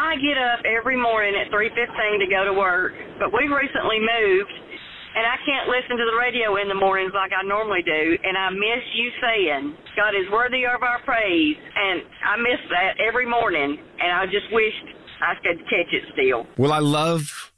I get up every morning at 3:15 to go to work, but we've recently moved, and I can't listen to the radio in the mornings like I normally do, and I miss you saying, God is worthy of our praise, and I miss that every morning, and I just wished I could catch it still. Well, I love